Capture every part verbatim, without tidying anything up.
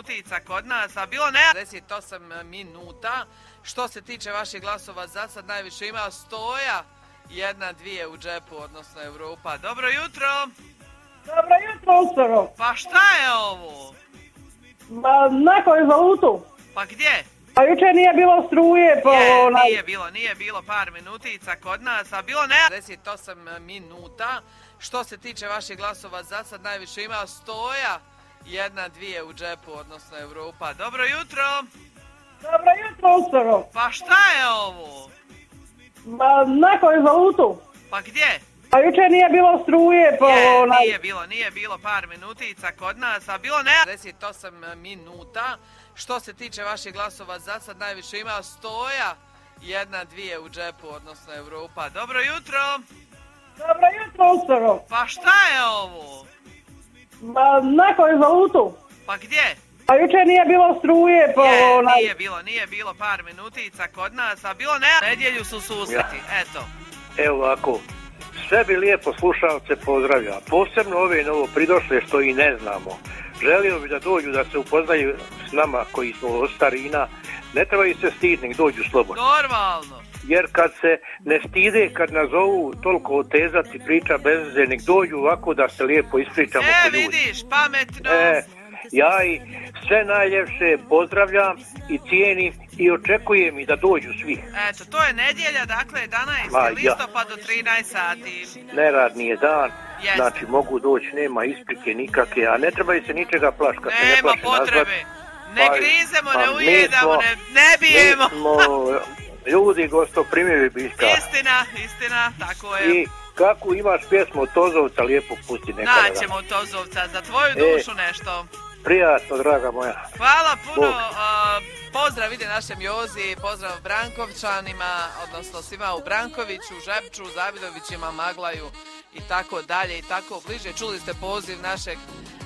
minutica kod nas, a bilo ne deset osam minuta. Što se tiče vaših glasova, za sad najviše ima Stoja, jedna, dvije u džepu, odnosno Europa. Dobro jutro! Dobro jutro, Ustaro. Pa šta je ovo? Ma, na koju valutu? Pa gdje? A jučer nije bilo struje, pa... Je, onaj... nije bilo, nije bilo par minutica kod nas, a bilo ne deset osam minuta. Što se tiče vaših glasova, za sad najviše ima Stoja, jedna, dvije u džepu, odnosno Europa. Dobro jutro! Dobro jutro, Ustaro. Pa šta je ovo? Ma, na koju valutu? Pa gdje? A jučer nije bilo struje, pa... Je, onaj... nije bilo, nije bilo par minutica kod nas, a bilo ne deset osam minuta. Što se tiče vaših glasova, za sad najviše ima Stoja, jedna, dvije u džepu, odnosno Europa. Dobro jutro! Dobro jutro, Ustaro. Pa šta je ovo? Ma, na koju valutu? Pa gdje? A jučer nije bilo struje, pa... Je, onaj... nije bilo, nije bilo par minutica kod nas, a bilo ne nedjelju su susreti, ja. Eto. Evo ovako, sve bi lijepo slušalce pozdravlja, posebno ove novo pridošle što i ne znamo. Želio bi da dođu da se upoznaju s nama koji smo od starina, ne trebaju se stidni, dođu slobodno. Normalno. Jer kad se ne stide, kad nazovu toliko otezati priča bez veze, nek dođu ovako da se lijepo ispričamo e, ko ljudi. vidiš, pametno. E, ja i sve najljepše pozdravljam i cijenim i očekujem i da dođu svi. Eto, to je nedjelja, dakle jedanaesti Ma, ja. listopad do trinaest sati. Neradni je dan, Jeste. znači mogu doći, nema isprike nikakve, a ne trebaju se ničega plaškati. Nema ne potrebe, ne pa, grizemo, pa, ne ujedamo, smo, ne, ne bijemo. Mi smo ljudi gostoprimivi biška. Istina, istina, tako je. I kako imaš pjesmu od Tozovca, lijepo pusti nekada. Naćemo od Tozovca, za tvoju dušu e, nešto. Prijatno, draga moja. Hvala puno, uh, pozdrav ide našem Jozi, pozdrav Brankovčanima, odnosno svima u Brankoviću, Žepču, Zavidovićima, Maglaju i tako dalje i tako bliže. Čuli ste poziv našeg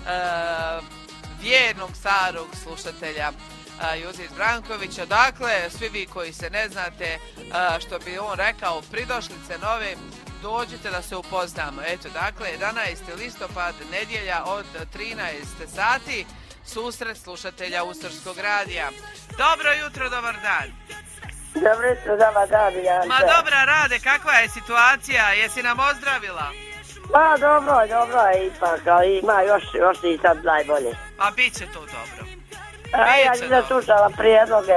uh, vjernog starog slušatelja uh, Jozi iz Brankovića. Dakle, svi vi koji se ne znate, uh, što bi on rekao, pridošlice nove, dođite da se upoznamo. Eto, dakle, jedanaesti listopad, nedjelja od trinaest sati, susret slušatelja Ustorskog radija. Dobro jutro, dobar dan. Dobro jutro, dobar dan, Janče. Ma dobra Rade, kakva je situacija? Jesi nam ozdravila? Ma dobro, dobro je ipak, ali ima još, još i sad najbolje. Pa bit će to dobro. A ja nisam slušala prijedloge.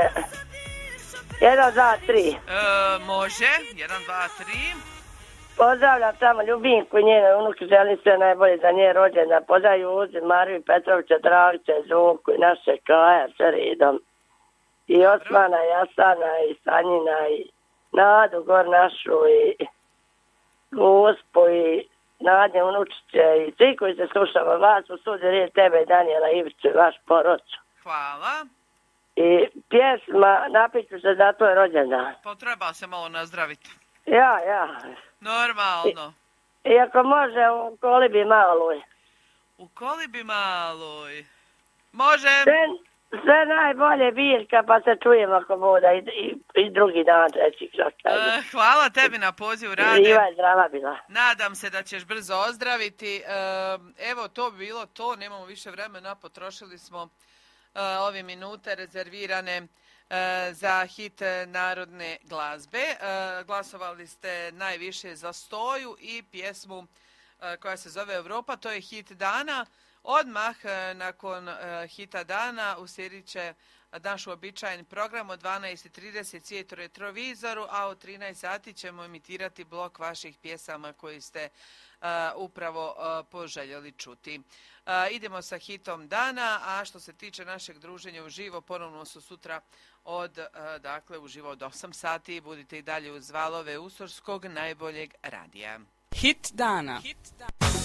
Jedan, dva, tri. E, može, jedan, dva, tri. Pozdravljam tamo Ljubinku i njene unuke, želim sve najbolje za nje rođena. Pozdravljam Uzi, Mariju, Petrovića, Dragića, Zvonku i naše Kaja, sve redom. I Osmana, i Asana, i Sanjina, i Nadu, gor našu, i Gospu, i Nadnje unučiće, i svi koji se slušamo vas, u sudi red tebe, Danijela Iviću, vaš porocu. Hvala. I pjesma, napiću se za tvoj rođendan. Potreba se malo nazdraviti. Ja, ja. Normalno. I, i ako može u kolibi maloj. U kolibi maloj. Može. Sve, sve najbolje Biljka, pa se čujemo ako bude i, i, i drugi dan treći. E, hvala tebi na pozivu, Rade. Živa je zdrava bila. Nadam se da ćeš brzo ozdraviti. E, evo, to bi bilo to. Nemamo više vremena. Potrošili smo e, ove minute rezervirane za hit narodne glazbe. Glasovali ste najviše za Stoju i pjesmu koja se zove Europa, to je hit dana. Odmah nakon hita dana uslijedit će naš uobičajeni program od dvanaest i trideset Svijet u retrovizoru, a od trinaest sati ćemo emitirati blok vaših pjesama koji ste uh, upravo uh, poželjeli čuti. Uh, idemo sa hitom dana, a što se tiče našeg druženja uživo, ponovno su sutra od, uh, dakle, uživo od osam sati. Budite i dalje uz valove Ustorskog najboljeg radija. Hit dana. Hit dana.